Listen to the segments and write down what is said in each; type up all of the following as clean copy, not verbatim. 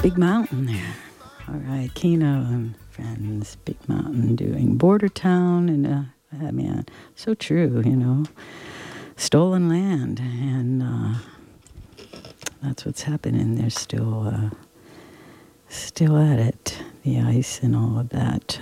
Big Mountain there. All right, Kino and friends, Big Mountain doing Border Town, and man, so true, you know, stolen land, and that's what's happening. They're still at it, the ice and all of that.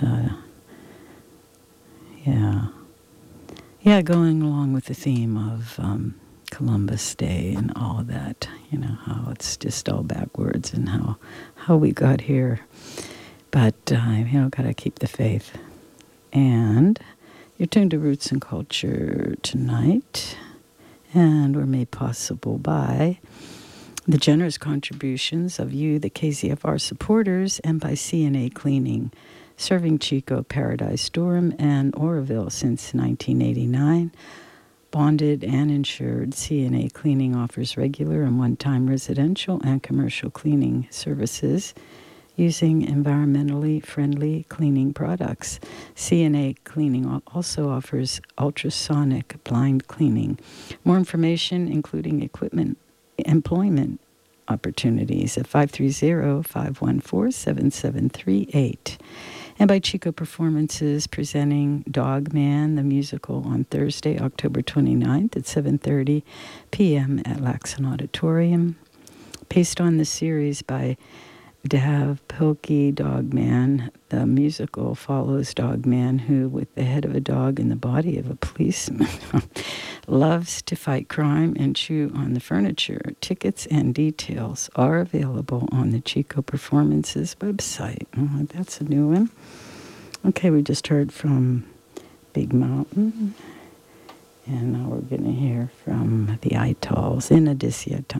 Going along with the theme of Columbus Day and all of that, you know, how it's just all backwards and how we got here. But, gotta keep the faith. And you're tuned to Roots and Culture tonight, and we're made possible by the generous contributions of you, the KZFR supporters, and by CNA Cleaning, serving Chico, Paradise, Durham, and Oroville since 1989. Bonded and insured, CNA Cleaning offers regular and one-time residential and commercial cleaning services using environmentally friendly cleaning products. CNA Cleaning also offers ultrasonic blind cleaning. More information, including employment opportunities at 530-514-7738. And by Chico Performances, presenting Dog Man, the musical, on Thursday, October 29th at 7:30 p.m. at Laxon Auditorium. Based on the series by Dav Pilkey, Dog Man, the musical follows Dog Man, who, with the head of a dog and the body of a policeman, loves to fight crime and chew on the furniture. Tickets and details are available on the Chico Performances website. Oh, that's a new one. Okay, we just heard from Big Mountain, and now we're going to hear from the Itals in Odysseus.